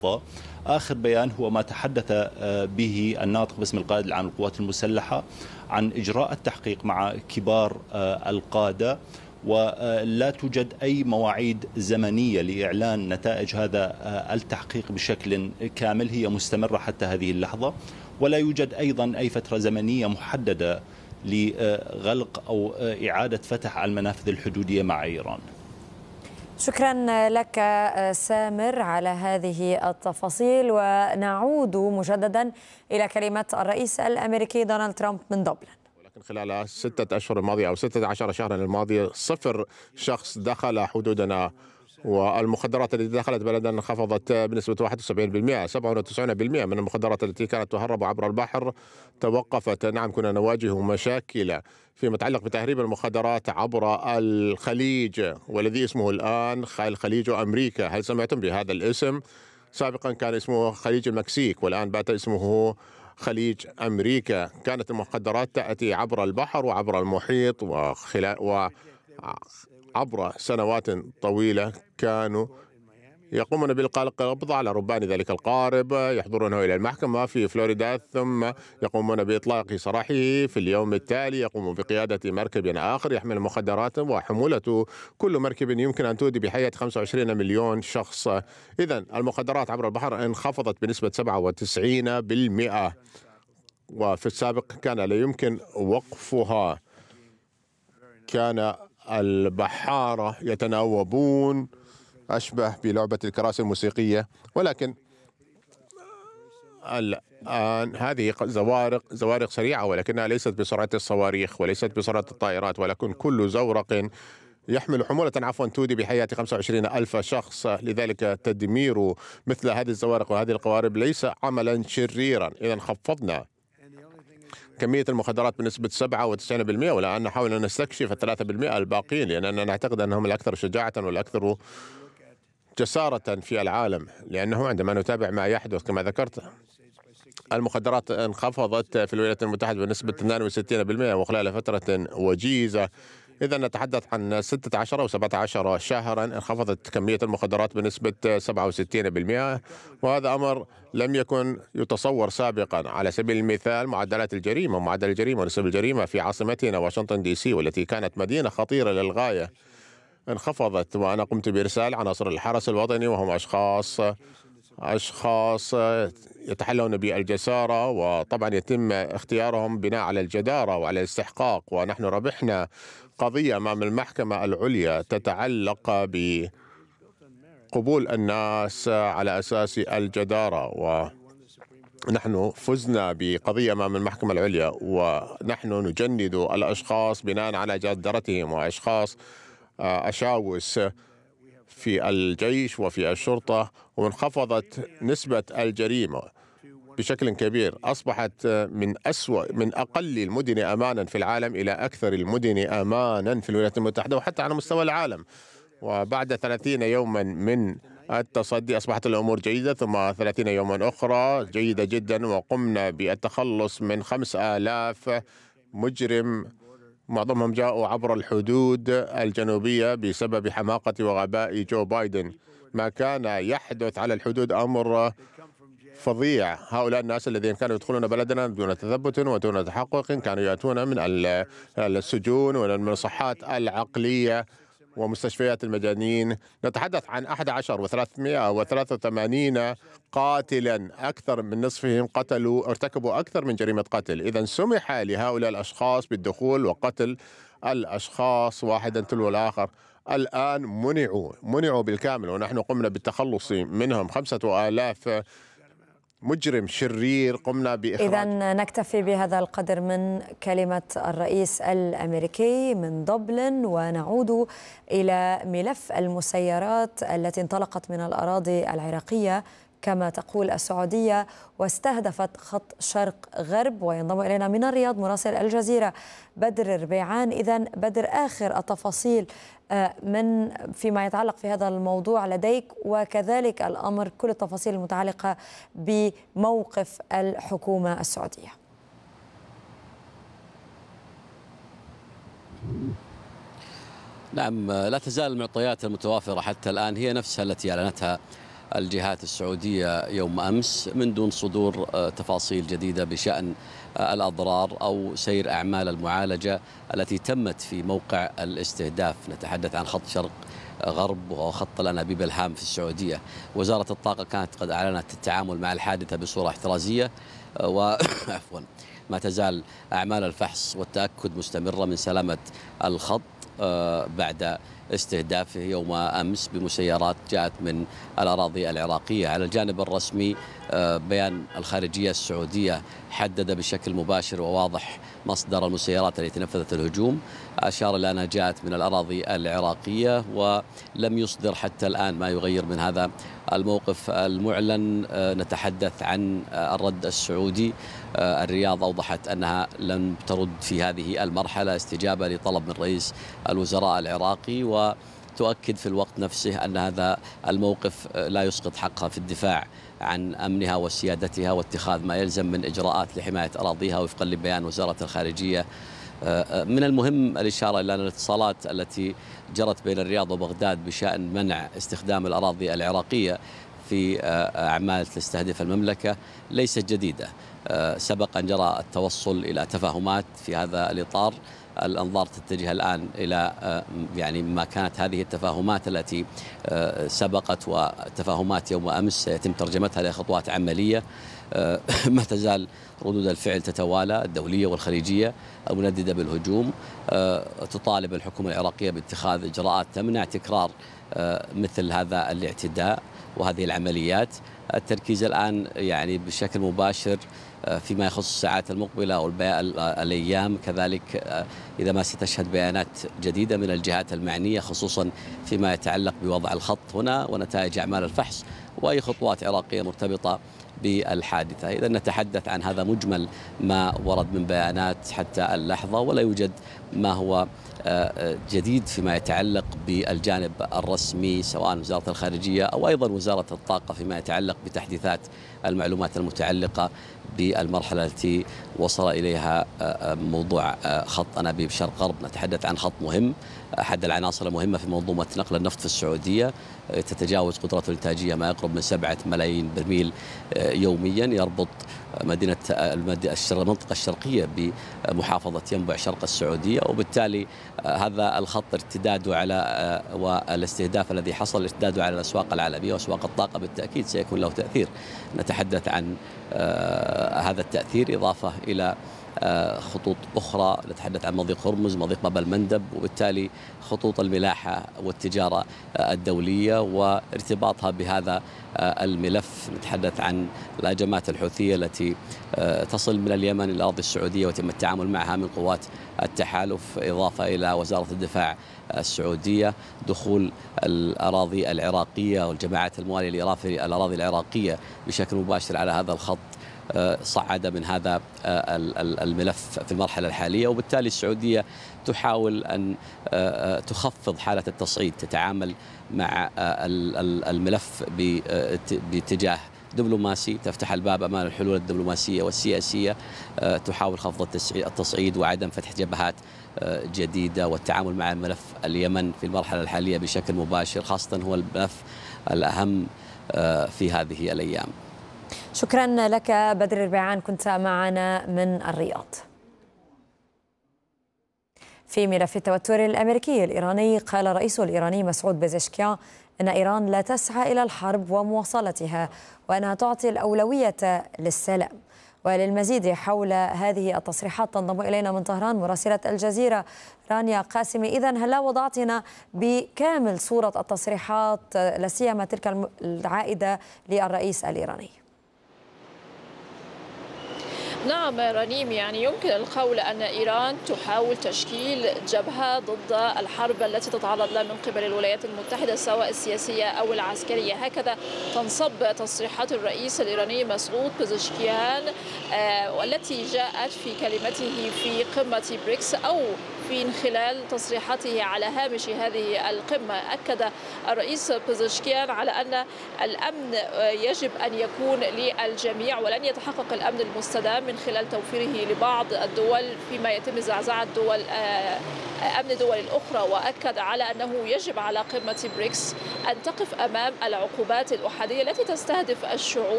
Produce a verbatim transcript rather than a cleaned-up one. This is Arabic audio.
آخر بيان هو ما تحدث به الناطق باسم القائد العام للقوات المسلحة عن إجراء التحقيق مع كبار القادة، ولا توجد أي مواعيد زمنية لإعلان نتائج هذا التحقيق بشكل كامل، هي مستمرة حتى هذه اللحظة، ولا يوجد أيضا أي فترة زمنية محددة لغلق أو إعادة فتح المنافذ الحدودية مع إيران. شكرا لك سامر على هذه التفاصيل، ونعود مجددا إلى كلمة الرئيس الأمريكي دونالد ترامب من دبلن. ولكن خلال الستة أشهر الماضية أو ستة عشر شهرا الماضية صفر شخص دخل حدودنا، والمخدرات التي دخلت بلدنا انخفضت بنسبة واحد وسبعين بالمئة. سبعة وتسعين بالمئة من المخدرات التي كانت تهرب عبر البحر توقفت. نعم، كنا نواجه مشاكل فيما يتعلق بتهريب المخدرات عبر الخليج، والذي اسمه الآن الخليج أمريكا. هل سمعتم بهذا الاسم؟ سابقا كان اسمه خليج المكسيك، والآن بات اسمه خليج أمريكا. كانت المخدرات تأتي عبر البحر وعبر المحيط، وخلال و عبر سنوات طويلة كانوا يقومون بإلقاء القبض على ربان ذلك القارب، يحضرونه إلى المحكمة في فلوريدا، ثم يقومون بإطلاق سراحه في اليوم التالي. يقومون بقيادة مركب آخر يحمل مخدرات، وحمولة كل مركب يمكن أن تودي بحياة خمسة وعشرين مليون شخص. إذن المخدرات عبر البحر انخفضت بنسبة سبعة وتسعين بالمئة، وفي السابق كان لا يمكن وقفها. كان البحارة يتناوبون أشبه بلعبة الكراسي الموسيقية، ولكن الآن هذه زوارق زوارق سريعة، ولكنها ليست بسرعة الصواريخ وليست بسرعة الطائرات، ولكن كل زورق يحمل حمولة عفوا تودي بحياة خمسة وعشرين ألف شخص. لذلك تدمير مثل هذه الزوارق وهذه القوارب ليس عملا شريرا. إذا خفضنا كمية المخدرات بنسبة سبعة وتسعين بالمئة، والآن نحاول أن نستكشف الثلاثة بالمئة الباقين، لأننا نعتقد أنهم الأكثر شجاعة والأكثر جسارة في العالم. لأنه عندما نتابع ما يحدث كما ذكرت، المخدرات انخفضت في الولايات المتحدة بنسبة اثنين وستين بالمئة وخلال فترة وجيزة. إذا نتحدث عن ستة عشر أو سبعة عشر شهرا انخفضت كمية المخدرات بنسبة سبعة وستين بالمئة، وهذا أمر لم يكن يتصور سابقا. على سبيل المثال معدلات الجريمة معدل الجريمة ونسب الجريمة في عاصمتنا واشنطن دي سي، والتي كانت مدينة خطيرة للغاية، انخفضت. وأنا قمت بإرسال عناصر الحرس الوطني، وهم أشخاص أشخاص يتحلون بالجسارة، وطبعا يتم اختيارهم بناء على الجدارة وعلى الاستحقاق. ونحن ربحنا قضية أمام المحكمة العليا تتعلق بقبول الناس على أساس الجدارة، ونحن فزنا بقضية أمام المحكمة العليا، ونحن نجند الأشخاص بناء على جدارتهم، وأشخاص أشاوس في الجيش وفي الشرطة، وانخفضت نسبة الجريمة بشكل كبير. أصبحت من أسوأ من أقل المدن أمانا في العالم إلى أكثر المدن أمانا في الولايات المتحدة وحتى على مستوى العالم. وبعد ثلاثين يوما من التصدي أصبحت الأمور جيدة، ثم ثلاثين يوما أخرى جيدة جدا، وقمنا بالتخلص من خمسة آلاف مجرم، معظمهم جاءوا عبر الحدود الجنوبية بسبب حماقة وغباء جو بايدن. ما كان يحدث على الحدود أمر فظيع. هؤلاء الناس الذين كانوا يدخلون بلدنا دون تثبت ودون تحقق كانوا يأتون من السجون ومن المصحات العقلية ومستشفيات المجانين. نتحدث عن أحد عشر وثلاثمئة وثلاثة وثمانين قاتلا، أكثر من نصفهم قتلوا ارتكبوا أكثر من جريمة قتل. إذا سمح لهؤلاء الأشخاص بالدخول وقتل الأشخاص واحدا تلو الآخر. الآن منعوا منعوا بالكامل، ونحن قمنا بالتخلص منهم. خمسة آلاف مجرم شرير قمنا بإخراج. إذن نكتفي بهذا القدر من كلمة الرئيس الأمريكي من دبلن، ونعود إلى ملف المسيرات التي انطلقت من الأراضي العراقية كما تقول السعودية واستهدفت خط شرق غرب. وينضم إلينا من الرياض مراسل الجزيرة بدر الربيعان. إذن بدر، آخر التفاصيل من فيما يتعلق في هذا الموضوع لديك، وكذلك الأمر كل التفاصيل المتعلقة بموقف الحكومة السعودية. نعم، لا تزال المعطيات المتوافرة حتى الآن هي نفسها التي أعلنتها الجهات السعودية يوم أمس من دون صدور تفاصيل جديدة بشأن الأضرار أو سير أعمال المعالجة التي تمت في موقع الاستهداف. نتحدث عن خط شرق غرب وخط الأنابيب الهام في السعودية. وزارة الطاقة كانت قد أعلنت التعامل مع الحادثة بصورة احترازية، وعفوا ما تزال أعمال الفحص والتأكد مستمرة من سلامة الخط بعد استهدافه يوم أمس بمسيرات جاءت من الأراضي العراقية. على الجانب الرسمي بيان الخارجية السعودية حدد بشكل مباشر وواضح مصدر المسيرات التي نفذت الهجوم، أشار إلى أنها جاءت من الأراضي العراقية، ولم يصدر حتى الآن ما يغير من هذا الموقف المعلن. نتحدث عن الرد السعودي. الرياض أوضحت أنها لن ترد في هذه المرحلة استجابة لطلب من رئيس الوزراء العراقي، وتؤكد في الوقت نفسه أن هذا الموقف لا يسقط حقها في الدفاع عن أمنها وسيادتها واتخاذ ما يلزم من إجراءات لحماية أراضيها وفقا لبيان وزارة الخارجية. من المهم الإشارة إلى أن الاتصالات التي جرت بين الرياض وبغداد بشأن منع استخدام الأراضي العراقية في أعمال تستهدف المملكة ليست جديدة. سبق أن جرى التوصل إلى تفاهمات في هذا الإطار. الأنظار تتجه الآن إلى يعني ما كانت هذه التفاهمات التي سبقت وتفاهمات يوم أمس يتم ترجمتها لخطوات عملية. ما تزال ردود الفعل تتوالى الدولية والخليجية المنددة بالهجوم، تطالب الحكومة العراقية باتخاذ إجراءات تمنع تكرار مثل هذا الاعتداء وهذه العمليات. التركيز الآن يعني بشكل مباشر فيما يخص الساعات المقبلة والأيام، كذلك إذا ما ستشهد بيانات جديدة من الجهات المعنية خصوصا فيما يتعلق بوضع الخط هنا ونتائج أعمال الفحص وأي خطوات عراقية مرتبطة بالحادثة. إذا نتحدث عن هذا مجمل ما ورد من بيانات حتى اللحظة، ولا يوجد ما هو جديد فيما يتعلق بالجانب الرسمي سواء وزارة الخارجية أو أيضا وزارة الطاقة فيما يتعلق بتحديثات المعلومات المتعلقة بالمرحلة التي وصل إليها موضوع خط أنابيب شرق غرب. نتحدث عن خط مهم، أحد العناصر المهمة في منظومة نقل النفط في السعودية، تتجاوز قدرته الإنتاجية ما يقرب من سبعة ملايين برميل يوميا، يربط مدينة المنطقة الشرقية بمحافظة ينبع شرق السعودية، وبالتالي هذا الخط ارتداده على والاستهداف الذي حصل ارتداده على الأسواق العالمية وأسواق الطاقة بالتأكيد سيكون له تأثير. نتحدث عن هذا التأثير إضافة إلى خطوط أخرى، نتحدث عن مضيق هرمز، مضيق باب المندب، وبالتالي خطوط الملاحة والتجارة الدولية وارتباطها بهذا الملف. نتحدث عن الهجمات الحوثية التي تصل من اليمن إلى الأراضي السعودية ويتم التعامل معها من قوات التحالف، إضافة إلى وزارة الدفاع السعودية دخول الأراضي العراقية والجماعات الموالية للأراضي العراقية بشكل مباشر على هذا الخط صعد من هذا الملف في المرحلة الحالية. وبالتالي السعودية تحاول أن تخفض حالة التصعيد، تتعامل مع الملف باتجاه دبلوماسي، تفتح الباب أمام الحلول الدبلوماسية والسياسية، تحاول خفض التصعيد وعدم فتح جبهات جديدة والتعامل مع ملف اليمن في المرحلة الحالية بشكل مباشر، خاصة هو الملف الأهم في هذه الأيام. شكرا لك بدر الربيعان، كنت معنا من الرياض. في ملف التوتر الأمريكي الإيراني، قال الرئيس الإيراني مسعود بيزشكيان أن إيران لا تسعى إلى الحرب ومواصلتها وأنها تعطي الأولوية للسلام. وللمزيد حول هذه التصريحات تنضم إلينا من طهران مراسلة الجزيرة رانيا قاسمي. إذن هل وضعتنا بكامل صورة التصريحات لا سيما تلك العائدة للرئيس الإيراني؟ نعم رنيم، يعني يمكن القول أن إيران تحاول تشكيل جبهة ضد الحرب التي تتعرض لها من قبل الولايات المتحدة سواء السياسية أو العسكرية. هكذا تنصب تصريحات الرئيس الإيراني مسعود بيزشكيان والتي جاءت في كلمته في قمة بريكس أو مختلفين خلال تصريحاته على هامش هذه القمة. أكد الرئيس بيزشكيان على أن الأمن يجب أن يكون للجميع، ولن يتحقق الأمن المستدام من خلال توفيره لبعض الدول فيما يتم زعزعة دول أمن دول الأخرى. وأكد على أنه يجب على قمة بريكس أن تقف أمام العقوبات الأحادية التي تستهدف الشعوب